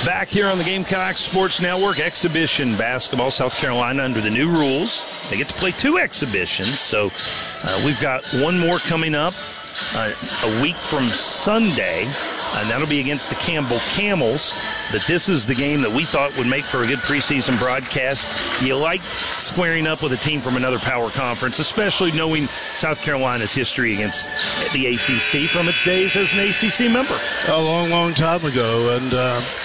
Back here on the Gamecocks Sports Network, exhibition basketball, South Carolina under the new rules. They get to play 2 exhibitions, so we've got one more coming up a week from Sunday, and that'll be against the Campbell Camels. But this is the game that we thought would make for a good preseason broadcast. You like squaring up with a team from another power conference, especially knowing South Carolina's history against the ACC from its days as an ACC member. A long, long time ago, and,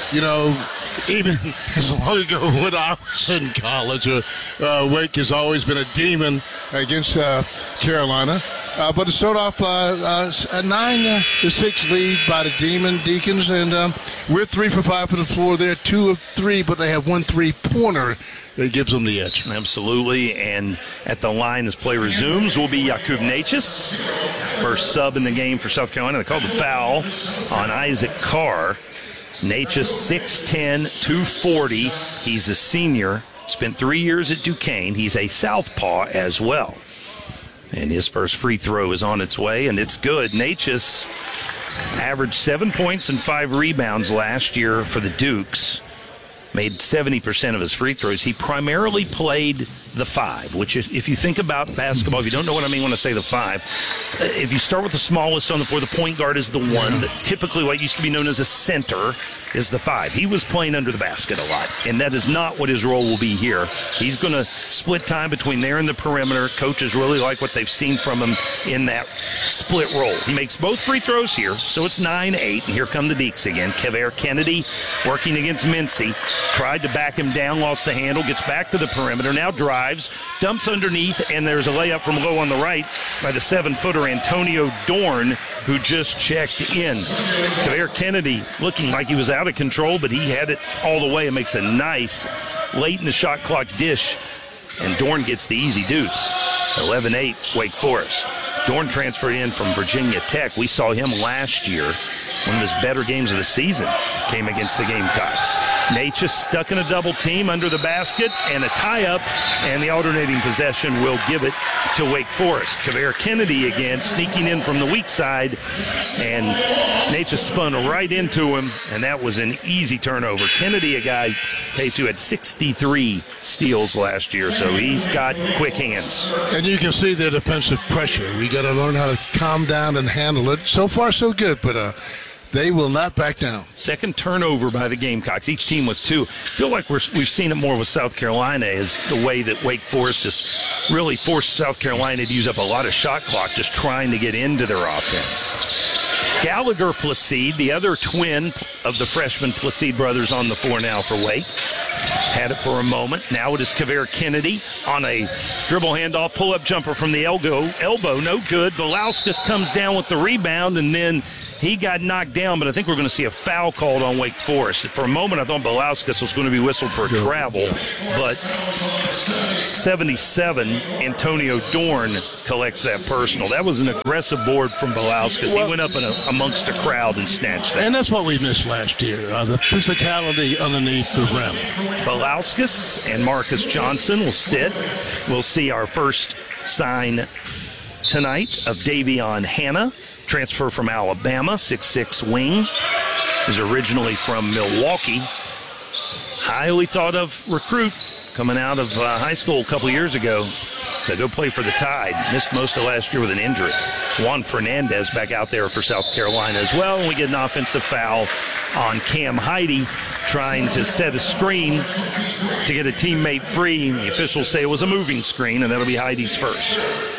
even as long ago when I was in college, Wake has always been a demon against Carolina. But it started off a 9-6 lead by the Demon Deacons, and we're 3 for 5 for the floor. They're 2 of 3, but they have 1 3-pointer that gives them the edge. Absolutely, and at the line as play resumes will be Jakub Natchez, first sub in the game for South Carolina. They called the foul on Isaac Carr. Natchez, 6'10", 240. He's a senior, spent 3 years at Duquesne. He's a southpaw as well. And his first free throw is on its way, and it's good. Natchez averaged 7 points and 5 rebounds last year for the Dukes. Made 70% of his free throws. He primarily played the 5, which if you think about basketball, if you don't know what I mean when I say the 5, if you start with the smallest on the floor, the point guard is the 1. That typically what used to be known as a center is the 5. He was playing under the basket a lot, and that is not what his role will be here. He's going to split time between there and the perimeter. Coaches really like what they've seen from him in that split role. He makes both free throws here, so it's 9-8, and here come the Deeks again. Kavere Kennedy working against Mincy. Tried to back him down, lost the handle, gets back to the perimeter, now drives, dumps underneath, and there's a layup from low on the right by the 7-footer Antonio Dorn, who just checked in. Kavere Kennedy looking like he was out of control, but he had it all the way and makes a nice late in the shot clock dish, and Dorn gets the easy deuce. 11-8, Wake Forest. Dorn transferred in from Virginia Tech. We saw him last year. One of his better games of the season came against the Gamecocks. Natchez stuck in a double team under the basket and a tie-up, and the alternating possession will give it to Wake Forest. Kavere Kennedy again sneaking in from the weak side, and Natchez spun right into him, and that was an easy turnover. Kennedy, a guy, Case, who had 63 steals last year, so he's got quick hands. And you can see their defensive pressure. We got to learn how to calm down and handle it. So far, so good, but they will not back down. Second turnover by the Gamecocks, each team with 2. I feel like we've seen it more with South Carolina, is the way that Wake Forest just really forced South Carolina to use up a lot of shot clock just trying to get into their offense. Gallagher Placide, the other twin of the freshman Placide brothers on the floor now for Wake. Had it for a moment. Now it is Kavere Kennedy on a dribble handoff, pull-up jumper from the elbow. No good. Belauskas comes down with the rebound, and then he got knocked down, but I think we're going to see a foul called on Wake Forest. For a moment, I thought Belauskas was going to be whistled for a travel, but 77, Antonio Dorn collects that personal. That was an aggressive board from Belauskas. He went up amongst a crowd and snatched that. And that's what we missed last year, the physicality underneath the rim. Belauskas and Marcus Johnson will sit. We'll see our first sign tonight of Davion Hannah. Transfer from Alabama, 6'6" wing. Was originally from Milwaukee. Highly thought of recruit coming out of high school a couple years ago to go play for the Tide. Missed most of last year with an injury. Juan Fernandez back out there for South Carolina as well. And we get an offensive foul on Cam Heide trying to set a screen to get a teammate free. The officials say it was a moving screen, and that'll be Heide's first.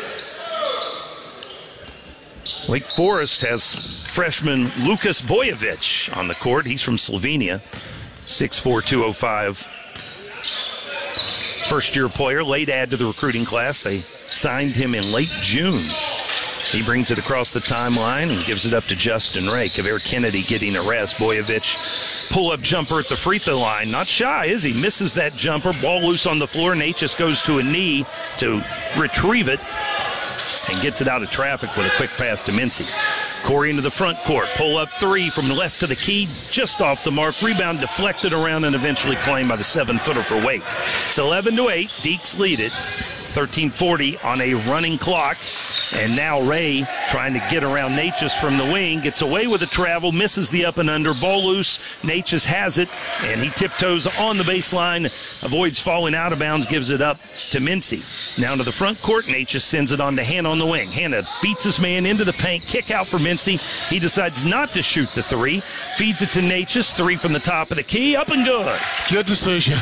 Wake Forest has freshman Lukas Bojovic on the court. He's from Slovenia, 6'4", 205. First-year player, late add to the recruiting class. They signed him in late June. He brings it across the timeline and gives it up to Justin Ray. Kavere Kennedy getting a rest. Bojovic, pull-up jumper at the free throw line. Not shy, is he? Misses that jumper. Ball loose on the floor. Natchez goes to a knee to retrieve it and gets it out of traffic with a quick pass to Mincy. Corey into the front court. Pull up 3 from the left to the key. Just off the mark. Rebound deflected around and eventually claimed by the 7-footer for Wake. It's 11-8. Deeks lead it. 13:40 on a running clock. And now Ray trying to get around Natchez from the wing. Gets away with the travel, misses the up and under. Ball loose. Natchez has it, and he tiptoes on the baseline, avoids falling out of bounds, gives it up to Mincy. Now to the front court. Natchez sends it on to Hannah on the wing. Hannah beats his man into the paint. Kick out for Mincy. He decides not to shoot the three. Feeds it to Natchez. Three from the top of the key. Up and good. Good decision.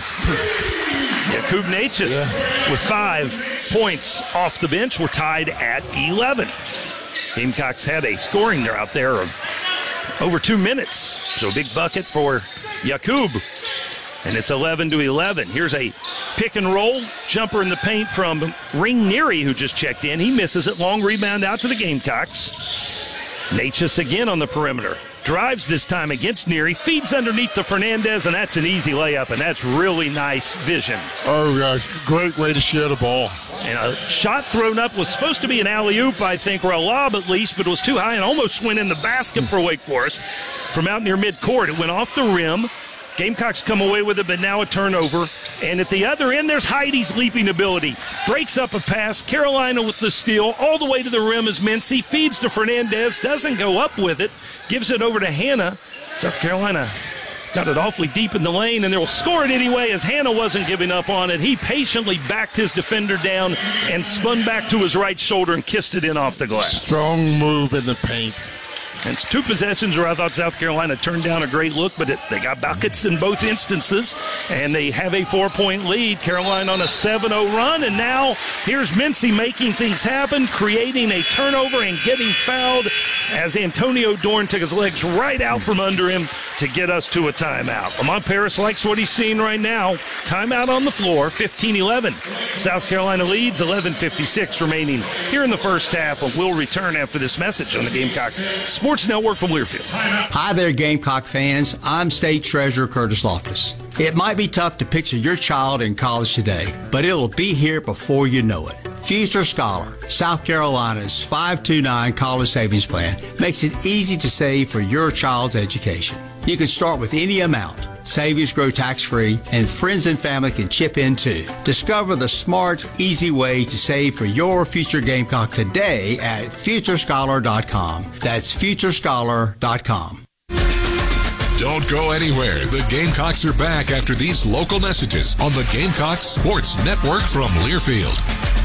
Jakub Natchez with 5 points off the bench. We're tied at 11. Gamecocks had a scoring drought there of over 2 minutes. So a big bucket for Jakub. And it's 11-11. Here's a pick and roll jumper in the paint from Ring Neary, who just checked in. He misses it. Long rebound out to the Gamecocks. Natchez again on the perimeter. Drives this time against Neary. Feeds underneath to Fernandez, and that's an easy layup, and that's really nice vision. Oh, gosh. Great way to share the ball. And a shot thrown up was supposed to be an alley-oop, I think, or a lob at least, but it was too high and almost went in the basket for Wake Forest. From out near midcourt, it went off the rim. Gamecocks come away with it, but now a turnover. And at the other end, there's Heidi's leaping ability. Breaks up a pass. Carolina with the steal. All the way to the rim is Mincy. Feeds to Fernandez. Doesn't go up with it. Gives it over to Hannah. South Carolina got it awfully deep in the lane, and they'll score it anyway as Hannah wasn't giving up on it. He patiently backed his defender down and spun back to his right shoulder and kissed it in off the glass. Strong move in the paint. And it's 2 possessions where I thought South Carolina turned down a great look, but they got buckets in both instances, and they have a 4-point lead. Carolina on a 7-0 run, and now here's Mincy making things happen, creating a turnover and getting fouled as Antonio Dorn took his legs right out from under him to get us to a timeout. Lamont Paris likes what he's seeing right now. Timeout on the floor, 15-11. South Carolina leads, 11:56 remaining here in the first half, and we'll return after this message on the Gamecock Sports Network from Learfield. Hi there, Gamecock fans. I'm State Treasurer Curtis Loftus. It might be tough to picture your child in college today, but it'll be here before you know it. Future Scholar, South Carolina's 529 college savings plan, makes it easy to save for your child's education. You can start with any amount. Savings grow tax-free, and friends and family can chip in too. Discover the smart, easy way to save for your future Gamecock today at FutureScholar.com. That's FutureScholar.com. Don't go anywhere. The Gamecocks are back after these local messages on the Gamecock Sports Network from Learfield.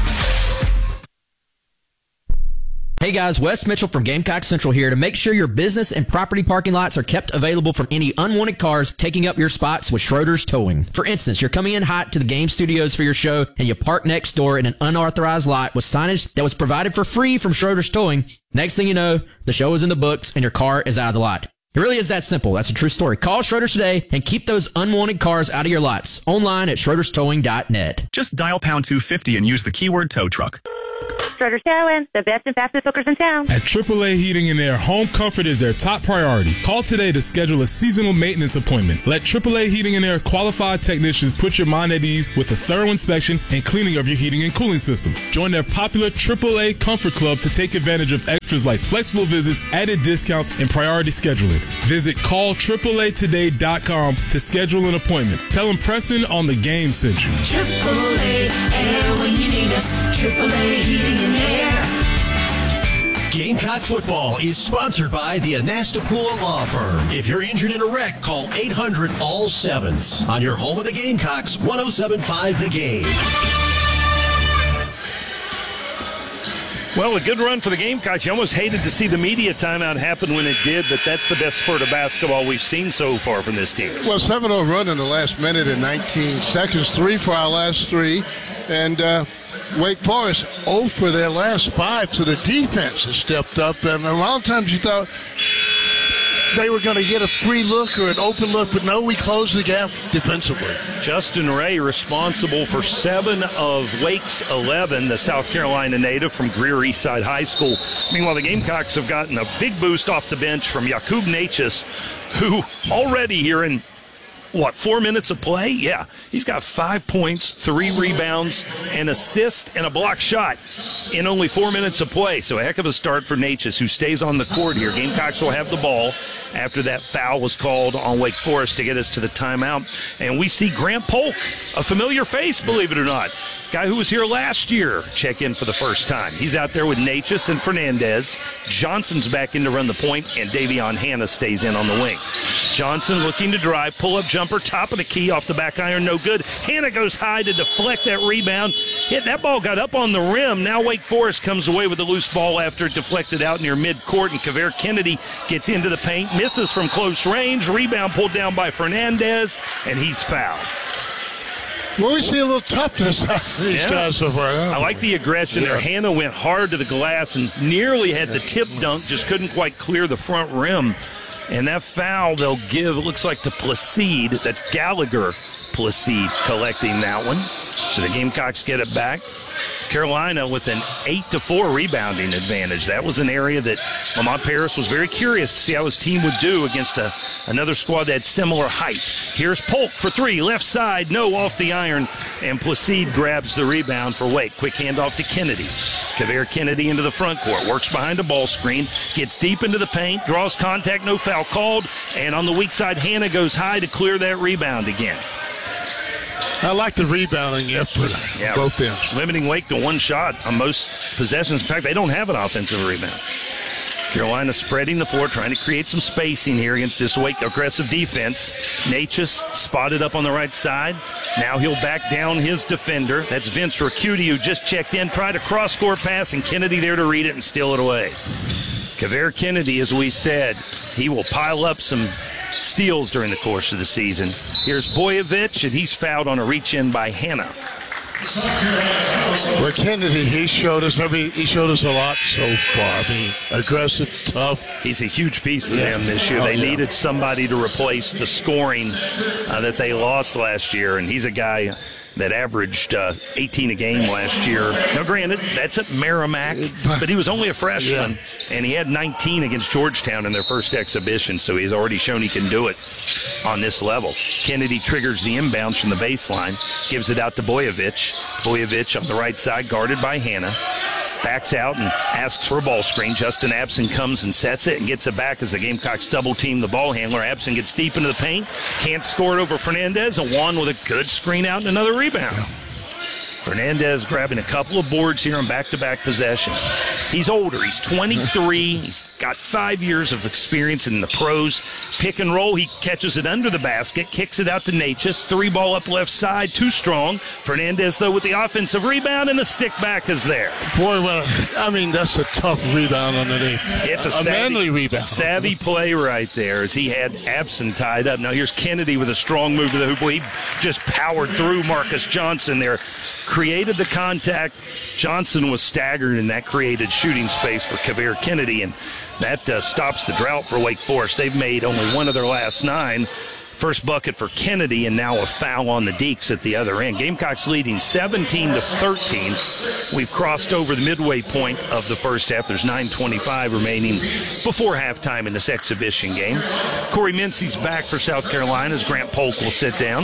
Hey guys, Wes Mitchell from Gamecock Central here to make sure your business and property parking lots are kept available from any unwanted cars taking up your spots with Schroeder's Towing. For instance, you're coming in hot to the game studios for your show and you park next door in an unauthorized lot with signage that was provided for free from Schroeder's Towing. Next thing you know, the show is in the books and your car is out of the lot. It really is that simple. That's a true story. Call Schroeder's today and keep those unwanted cars out of your lots. Online at schroederstowing.net. Just dial pound 250 and use the keyword tow truck. Schroeder's Towing, the best and fastest hookers in town. At AAA Heating and Air, home comfort is their top priority. Call today to schedule a seasonal maintenance appointment. Let AAA Heating and Air qualified technicians put your mind at ease with a thorough inspection and cleaning of your heating and cooling system. Join their popular AAA Comfort Club to take advantage of extras like flexible visits, added discounts, and priority scheduling. Visit callAAAtoday.com to schedule an appointment. Tell them Preston on the game sent you. AAA Air when you need us. AAA Heating and Air. Gamecock football is sponsored by the Anastapula Law Firm. If you're injured in a wreck, call 800-ALL-7s. On your home of the Gamecocks, 107.5 The Game. Well, a good run for the Gamecocks. You almost hated to see the media timeout happen when it did, but that's the best spurt of basketball we've seen so far from this team. Well, 7-0 run in the last minute and 19 seconds. 3 for our last 3. And Wake Forest 0 for their last 5. So the defense has stepped up. And a lot of times you thought they were going to get a free look or an open look, but no, we closed the gap defensively. Justin Ray responsible for 7 of Wake's 11, the South Carolina native from Greer Eastside High School. Meanwhile, the Gamecocks have gotten a big boost off the bench from Jakub Natchez, who already here in 4 minutes of play? Yeah. He's got 5 points, 3 rebounds, an assist, and a block shot in only 4 minutes of play. So a heck of a start for Natchez, who stays on the court here. Gamecocks will have the ball. after that foul was called on Wake Forest to get us to the timeout. And we see Grant Polk, a familiar face, believe it or not. Guy who was here last year, check in for the first time. He's out there with Natchez and Fernandez. Johnson's back in to run the point, and Davion Hanna stays in on the wing. Johnson looking to drive, pull-up jumper, top of the key, off the back iron, no good. Hanna goes high to deflect that rebound. That ball got up on the rim. Now Wake Forest comes away with a loose ball after it deflected out near midcourt, and Kavere Kennedy gets into the paint, misses from close range. Rebound pulled down by Fernandez, and he's fouled. Well, we see a little toughness out of these guys so far. I like the aggression there. Hanna went hard to the glass and nearly had the tip dunk, just couldn't quite clear the front rim. And that foul they'll give, it looks like to Placide. That's Gallagher Placide collecting that one. So the Gamecocks get it back. Carolina with an 8-4 rebounding advantage. That was an area that Lamont Paris was very curious to see how his team would do against another squad that had similar height. Here's Polk for three, left side, no, off the iron, and Placide grabs the rebound for Wake. Quick handoff to Kennedy. Kavere Kennedy into the front court, works behind a ball screen, gets deep into the paint, draws contact, no foul called, and on the weak side, Hanna goes high to clear that rebound again. I like the rebounding effort, both ends. Limiting Wake to one shot on most possessions. In fact, they don't have an offensive rebound. Carolina spreading the floor, trying to create some spacing here against this Wake aggressive defense. Natchez spotted up on the right side. Now he'll back down his defender. That's Vince Ricciuti, who just checked in, tried a cross-court pass, and Kennedy there to read it and steal it away. Kavere Kennedy, as we said, he will pile up some steals during the course of the season. Here's Boyovich, and he's fouled on a reach-in by Hanna. Well, Kennedy, he showed us a lot so far. Aggressive, tough. He's a huge piece for them this year. They needed somebody to replace the scoring that they lost last year, and he's a guy that averaged 18 a game last year. Now, granted, that's at Merrimack, but he was only a freshman, and he had 19 against Georgetown in their first exhibition, so he's already shown he can do it on this level. Kennedy triggers the inbounds from the baseline, gives it out to Boyovich. Boyovich on the right side, guarded by Hanna. Backs out and asks for a ball screen. Justin Abson comes and sets it and gets it back as the Gamecocks double-team the ball handler. Abson gets deep into the paint, can't score it over Fernandez, and Juan with a good screen out and another rebound. Fernandez grabbing a couple of boards here on back-to-back possessions. He's older. He's 23. He's got 5 years of experience in the pros. Pick and roll. He catches it under the basket, kicks it out to Natchez. 3-ball up left side, too strong. Fernandez, though, with the offensive rebound, and the stick back is there. Boy, well, I mean, that's a tough rebound underneath. It's a manly rebound. Savvy play right there as he had Abson tied up. Now here's Kennedy with a strong move to the hoop. He just powered through Marcus Johnson there. Created the contact. Johnson was staggered, and that created shooting space for Kavere Kennedy, and that stops the drought for Wake Forest. They've made only one of their last 9. First bucket for Kennedy, and now a foul on the Deeks at the other end. Gamecocks leading 17-13. We've crossed over the midway point of the first half. There's 9:25 remaining before halftime in this exhibition game. Corey Mincy's back for South Carolina as Grant Polk will sit down.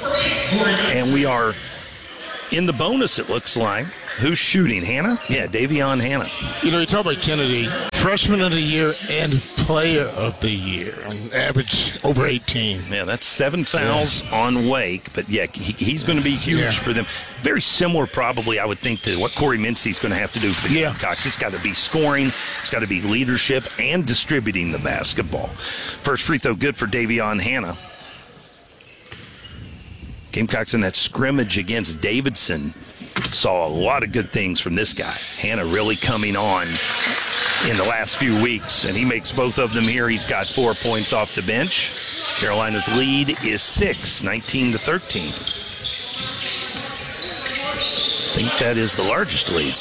And we are in the bonus, it looks like. Who's shooting? Hanna? Yeah, Davion Hanna. You know, you talk about Kennedy, freshman of the year and player of the year. Average over 18. Yeah, that's 7 fouls on Wake. But, yeah, he's going to be huge for them. Very similar, probably, I would think, to what Corey Mincy's going to have to do for the Gamecocks. It's got to be scoring. It's got to be leadership and distributing the basketball. First free throw good for Davion Hanna. Gamecocks in that scrimmage against Davidson saw a lot of good things from this guy. Hanna really coming on in the last few weeks, and he makes both of them here. He's got 4 points off the bench. Carolina's lead is 6, 19-13. I think that is the largest lead.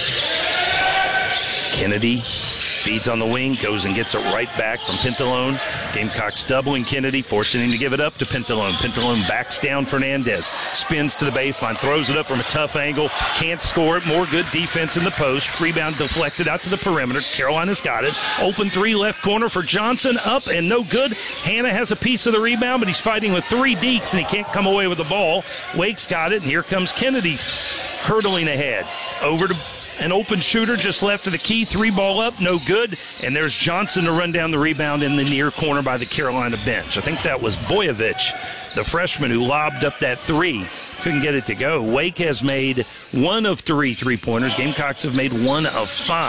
Kennedy feeds on the wing, goes and gets it right back from Pintalone. Gamecocks doubling Kennedy, forcing him to give it up to Pintalone. Pintalone backs down Fernandez, spins to the baseline, throws it up from a tough angle, can't score it. More good defense in the post. Rebound deflected out to the perimeter. Carolina's got it. Open 3 left corner for Johnson, up and no good. Hanna has a piece of the rebound, but he's fighting with 3 Deeks, and he can't come away with the ball. Wake's got it, and here comes Kennedy hurtling ahead. Over to an open shooter just left of the key. 3-ball up, no good. And there's Johnson to run down the rebound in the near corner by the Carolina bench. I think that was Boyovich, the freshman, who lobbed up that three. Couldn't get it to go. Wake has made 1 of 3 3-pointers. Gamecocks have made 1 of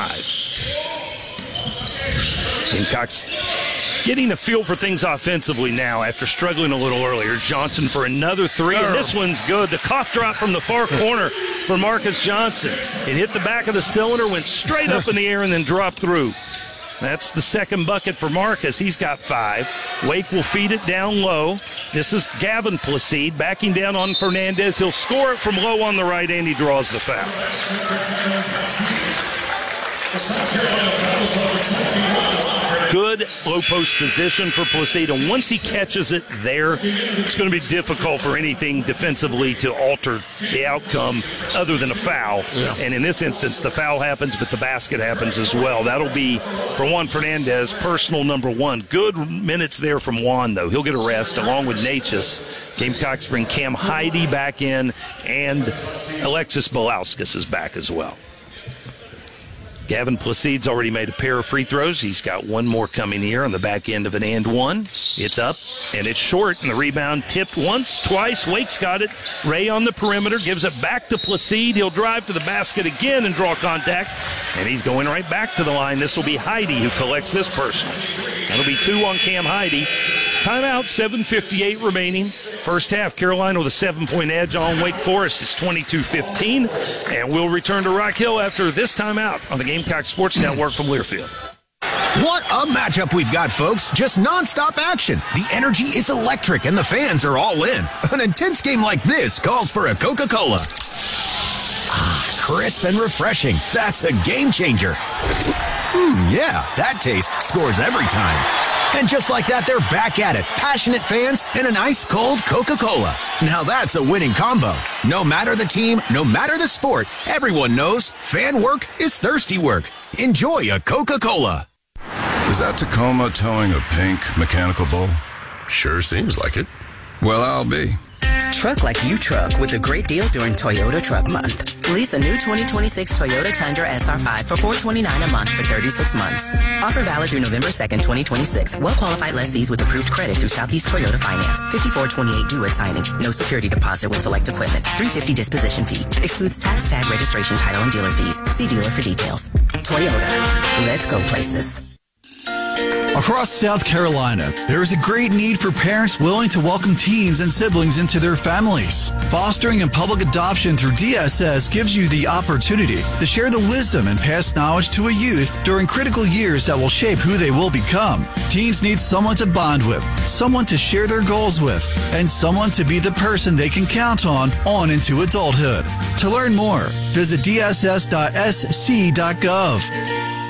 5. Gamecocks getting a feel for things offensively now after struggling a little earlier. Johnson for another 3, and this one's good. The cough drop from the far corner for Marcus Johnson. It hit the back of the cylinder, went straight up in the air, and then dropped through. That's the second bucket for Marcus. He's got 5. Wake will feed it down low. This is Gavin Placide backing down on Fernandez. He'll score it from low on the right, and he draws the foul. Good low post position for Placide. And once he catches it there, it's going to be difficult for anything defensively to alter the outcome other than a foul. Yeah. And in this instance, the foul happens, but the basket happens as well. That'll be, for Juan Fernandez, personal number 1. Good minutes there from Juan, though. He'll get a rest along with Natchez. Gamecocks bring Cam Heide back in, and Alexis Belauskas is back as well. Gavin Placide's already made a pair of free throws. He's got 1 more coming here on the back end of an and 1. It's up, and it's short, and the rebound tipped once, twice. Wake's got it. Ray on the perimeter gives it back to Placide. He'll drive to the basket again and draw contact, and he's going right back to the line. This will be Heide who collects this personal. That'll be 2 on Cam Heide. Timeout, 7:58 remaining. First half, Carolina with a 7-point edge on Wake Forest. It's 22-15, and we'll return to Rock Hill after this timeout on the Gamecock Sports Network from Learfield. What a matchup we've got, folks. Just nonstop action. The energy is electric, and the fans are all in. An intense game like this calls for a Coca-Cola. Crisp and refreshing. That's a game changer. Yeah, that taste scores every time. And just like that, they're back at it. Passionate fans and an ice-cold Coca-Cola. Now that's a winning combo. No matter the team, no matter the sport, everyone knows fan work is thirsty work. Enjoy a Coca-Cola. Is that Tacoma towing a pink mechanical bull? Sure seems like it. Well, I'll be. Truck like you truck with a great deal during Toyota Truck Month. Lease a new 2026 Toyota Tundra SR5 for $429 a month for 36 months. Offer valid through November 2nd, 2026. Well-qualified lessees with approved credit through Southeast Toyota Finance. $54.28 due at signing. No security deposit with select equipment. $350 disposition fee. Excludes tax, tag, registration, title, and dealer fees. See dealer for details. Toyota. Let's go places. Across South Carolina, there is a great need for parents willing to welcome teens and siblings into their families. Fostering and public adoption through DSS gives you the opportunity to share the wisdom and pass knowledge to a youth during critical years that will shape who they will become. Teens need someone to bond with, someone to share their goals with, and someone to be the person they can count on into adulthood. To learn more, visit dss.sc.gov.